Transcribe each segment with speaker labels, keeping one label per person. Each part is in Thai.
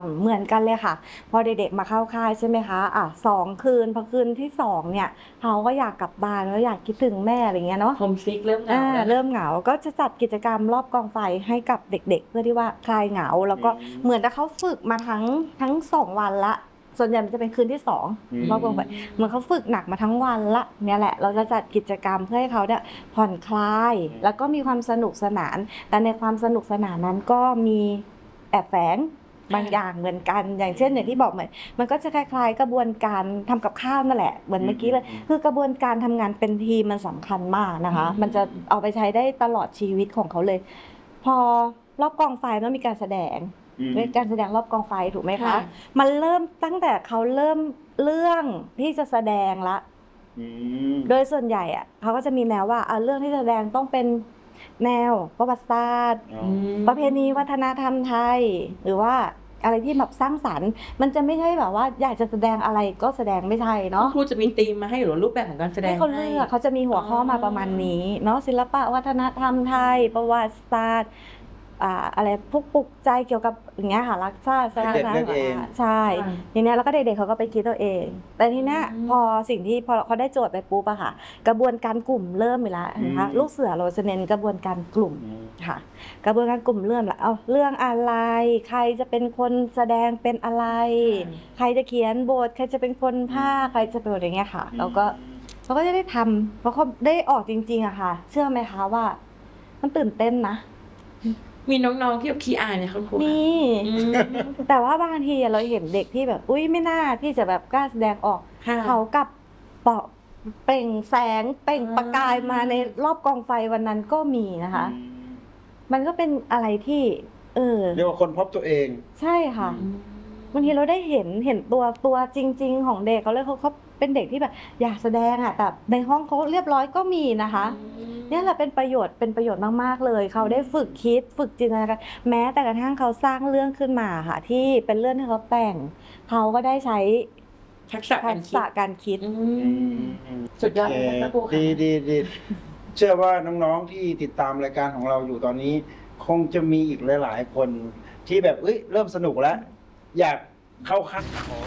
Speaker 1: เหมือนกันเลยค่ะพอเด็กๆมาเข้าค่ายใช่ไหมคะ2 คืนพอคืนที่2เนี่ยเขาก็อยากกลับบ้านแล้วอยากคิดถึงแม่อะไรเงี้ยเนาะ
Speaker 2: โฮมซิกเริ่มเหงาแล้ว
Speaker 1: เริ่มเหงาก็จะจัดกิจกรรมรอบกองไฟให้กับเด็กๆเพื่อที่ว่าคลายเหงาแล้วก็เหมือนกับเขาฝึกมาทั้ง2 วันละส่วนใหญ่มันจะเป็นคืนที่2รอบกองไฟเหมือนเขาฝึกหนักมาทั้งวันละเนี่ยแหละเราจะจัดกิจกรรมเพื่อให้เขาเนี่ยผ่อนคลายแล้วก็มีความสนุกสนานแต่ในความสนุกสนานนั้นก็มีแอบแฝงบางอย่างเหมือนกันอย่างเช่นอย่างที่บอกเหมือนมันก็จะคล้ายๆกระบวนการทำกับข้าวนั่นแหละเหมือนเมื่อกี้เลยคือกระบวนการทำงานเป็นทีมมันสำคัญมากนะคะมันจะเอาไปใช้ได้ตลอดชีวิตของเขาเลยพอรอบกองไฟมันมีการแสดงด้วยการแสดงรอบกองไฟถูกไหมคะมันเริ่มตั้งแต่เขาเริ่มเรื่องที่จะแสดงละโดยส่วนใหญ่เขาก็จะมีแนวว่าเรื่องที่แสดงต้องเป็นแนวประวัติศาสตร์ประเพณีวัฒนธรรมไทยหรือว่าอะไรที่แบบสร้างสรรค์มันจะไม่ใช่แบบว่าอยากจะแสดงอะไรก็แสดงไม่ใช่เนาะ
Speaker 2: ครูจะมีธีมมาให้หรือรูปแบบของการแสดง
Speaker 1: ให้เขาเลือกเขาจะมีหัวข้อมาประมาณนี้เนาะศิลปะวัฒนธรรมไทยประวัติศาสตร์อะไรพวกปลุกใจเกี่ยวกับอย่างเงี้ยค่ะรักชาติศาสนาใช่อย่างเนี้ยแล้วก็เด็กๆเขาก็ไปคิดตัวเองแต่ทีเนี้ยพอสิ่งที่พอเขาได้โจทย์ไปปุ๊บอะค่ะกระบวนการกลุ่มเริ่มไปแล้วนะคะลูกเสือเราจะเน้นกระบวนการกลุ่มค่ะกระบวนการกลุ่มเริ่มแล้วเอาเรื่องอะไรใครจะเป็นคนแสดงเป็นอะไรใครจะเขียนบทใครจะเป็นคนพากย์ใครจะเป็นอย่างเงี้ยค่ะแล้วก็เขาก็จะได้ทำเพราะเขาได้ออกจริงๆอะค่ะเชื่อไหมคะว่ามันตื่นเต้นนะ
Speaker 2: มีน้องๆที่แบบขี้อายเนี่ยครับครู
Speaker 1: นี่แต่ว่าบางทีเราเห็นเด็กที่แบบอุ้ยไม่น่าที่จะแบบกล้าแสดงออกเขากับเปาะเปล่งแสงเปล่งประกายมาในรอบกองไฟวันนั้นก็มีนะคะมันก็เป็นอะไรที่
Speaker 3: เรียกว่าคนพบตัวเอง
Speaker 1: ใช่ค่ะบางทีเราได้เห็นตัวจริงๆของเด็กเขาเลยเขาเป็นเด็กที่แบบอยากแสดงแต่ในห้องเขาเรียบร้อยก็มีนะคะเนี่ยแหละเป็นประโยชน์มากๆเลยเขาได้ฝึกคิดฝึกจินตนาการแม้แต่กระทั่งเขาสร้างเรื่องขึ้นมาค่ะที่เป็นเรื่องที่เขาแต่งเขาก็ได้ใช้
Speaker 2: ทักษะ
Speaker 1: การคิด
Speaker 2: สุดยอดเลยครับครูค่ะ
Speaker 3: ดีเชื่อว่าน้องๆที่ติดตามรายการของเราอยู่ตอนนี้คงจะมีอีกหลายๆคนที่แบบเริ่มสนุกแล้วอยากเข้าขั้น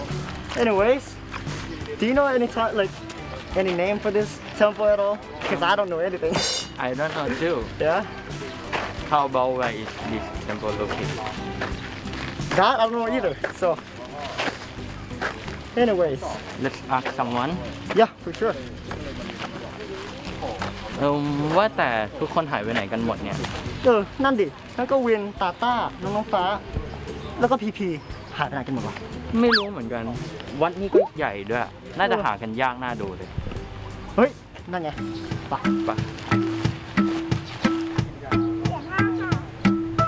Speaker 4: Anyways, do you know any name for this temple at all? Because I don't know anything.
Speaker 5: I don't know too.
Speaker 4: Yeah?
Speaker 5: How about where is this temple located?
Speaker 4: That I don't know either. So, anyways,
Speaker 5: Let's ask someone.
Speaker 4: yeah, for sure.
Speaker 5: ว่าแต่ทุกคนหายไปไหนกันหมดเนี่ย
Speaker 4: นั่นดิแล้วก็วินตาต้าน้องฟ้า แล้วก็พีหายไปไหนกันหมดวะ
Speaker 5: ไม่รู้เหมือนกัน วัดนี้ก็ใหญ่ด้วย น่าจะหากันยากน่าดูเลย
Speaker 4: เฮ้ย นั่นไงไป
Speaker 5: ไป